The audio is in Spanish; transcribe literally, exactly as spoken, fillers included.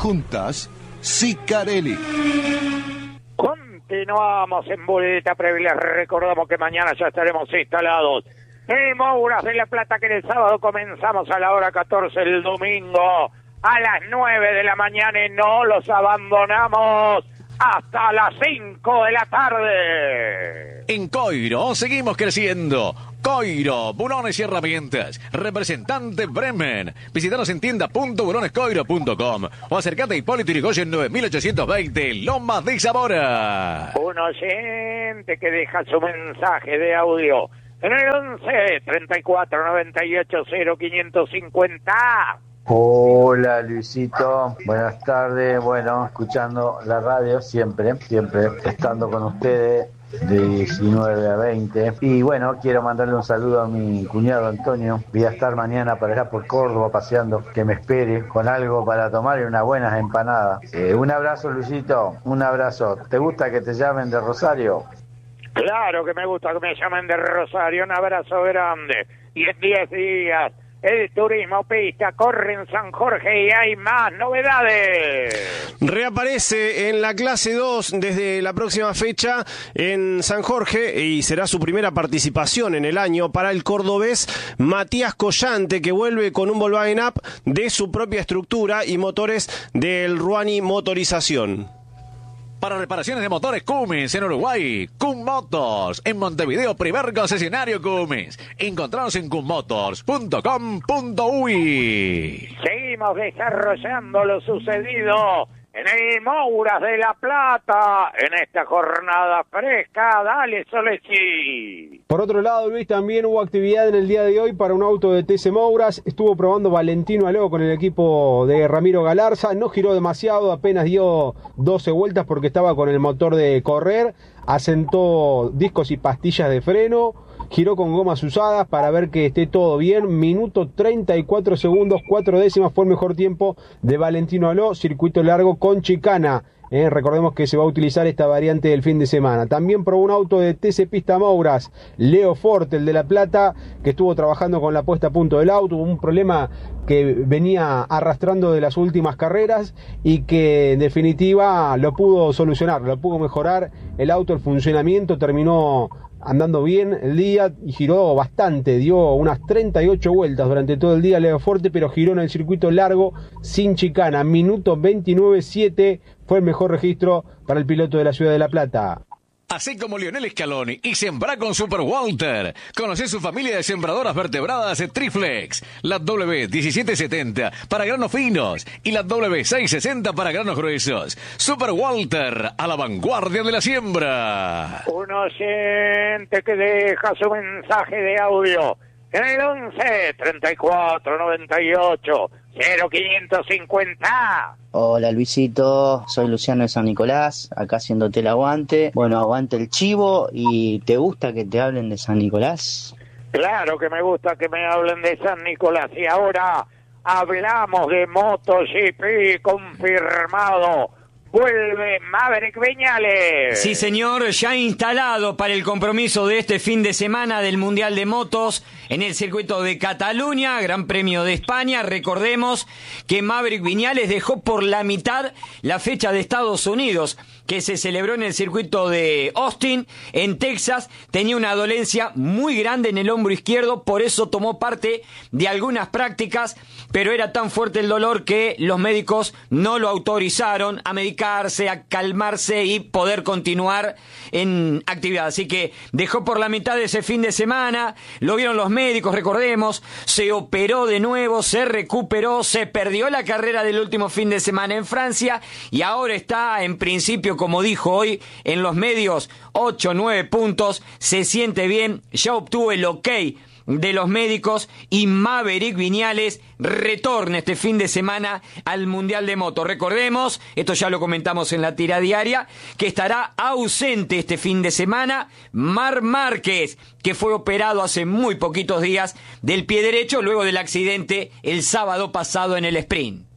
juntas, Sicarelli. Continuamos en Boleta Previa. Recordamos que mañana ya estaremos instalados en Mouras de La Plata, que el sábado comenzamos a la hora catorce, el domingo a las nueve de la mañana, y no los abandonamos hasta las cinco de la tarde. En Coiro seguimos creciendo. Coiro, bulones y herramientas. Representante Bremen. Visítanos en tienda punto bulones coiro punto com o acércate a Hipólito Yrigoyen nueve mil ochocientos veinte, Lomas de Zamora. Un oyente que deja su mensaje de audio en el once, treinta y cuatro, noventa y ocho, cero, quinientos cincuenta. Hola Luisito, buenas tardes. Bueno, escuchando la radio siempre, siempre estando con ustedes de diecinueve a veinte. Y bueno, quiero mandarle un saludo a mi cuñado Antonio. Voy a estar mañana para allá por Córdoba paseando, que me espere con algo para tomar y unas buenas empanadas. Eh, un abrazo Luisito, un abrazo. ¿Te gusta que te llamen de Rosario? Claro que me gusta que me llamen de Rosario. Un abrazo grande. Y en diez días el turismo pista corre en San Jorge y hay más novedades. Reaparece en la clase dos desde la próxima fecha en San Jorge y será su primera participación en el año para el cordobés Matías Collante, que vuelve con un Volkswagen Up de su propia estructura y motores del Ruani Motorización. Para reparaciones de motores Cummins en Uruguay, Cum Motors. En Montevideo, primer concesionario Cummins. Encontranos en cum motors punto com punto uy. Seguimos desarrollando lo sucedido en el Mouras de La Plata en esta jornada fresca. Dale, Soleschi. Por otro lado, Luis, también hubo actividad en el día de hoy para un auto de T C Mouras. Estuvo probando Valentino Aló con el equipo de Ramiro Galarza. No giró demasiado, apenas dio doce vueltas porque estaba con el motor de correr. Asentó discos y pastillas de freno. Giró con gomas usadas para ver que esté todo bien. Minuto treinta y cuatro segundos, cuatro décimas fue el mejor tiempo de Valentino Aló. Circuito largo con chicana. Eh, recordemos que se va a utilizar esta variante del fin de semana. También probó un auto de T C Pista Mouras, Leo Forte, el de La Plata, que estuvo trabajando con la puesta a punto del auto. Un problema que venía arrastrando de las últimas carreras y que en definitiva lo pudo solucionar, lo pudo mejorar el auto, el funcionamiento, terminó andando bien el día y giró bastante, dio unas treinta y ocho vueltas durante todo el día Leo Forte, pero giró en el circuito largo sin chicana. Minuto veintinueve siete fue el mejor registro para el piloto de la ciudad de La Plata. Así como Lionel Scaloni y sembrá con Super Walter. Conocé su familia de sembradoras vertebradas Triflex. La W diecisiete setenta para granos finos y la W seiscientos sesenta para granos gruesos. Super Walter, a la vanguardia de la siembra. Un oyente que deja su mensaje de audio en el once, treinta y cuatro, noventa y ocho, cero, quinientos cincuenta. Hola Luisito, soy Luciano de San Nicolás, acá haciéndote el aguante. Bueno, aguante el chivo. ¿Y te gusta que te hablen de San Nicolás? Claro que me gusta que me hablen de San Nicolás. Y ahora hablamos de MotoGP confirmado. Vuelve Maverick Viñales. Sí, señor, ya instalado para el compromiso de este fin de semana del Mundial de Motos en el circuito de Cataluña, Gran Premio de España. Recordemos que Maverick Viñales dejó por la mitad la fecha de Estados Unidos, que se celebró en el circuito de Austin, en Texas. Tenía una dolencia muy grande en el hombro izquierdo, por eso tomó parte de algunas prácticas, pero era tan fuerte el dolor que los médicos no lo autorizaron a medicar, a calmarse y poder continuar en actividad. Así que dejó por la mitad de ese fin de semana, lo vieron los médicos, recordemos, se operó de nuevo, se recuperó, se perdió la carrera del último fin de semana en Francia y ahora está en principio, como dijo hoy en los medios, ocho o nueve puntos, se siente bien, ya obtuvo el ok de los médicos y Maverick Viñales retorna este fin de semana al Mundial de Moto. Recordemos, esto ya lo comentamos en la tira diaria, que estará ausente este fin de semana Marc Márquez, que fue operado hace muy poquitos días del pie derecho luego del accidente el sábado pasado en el sprint.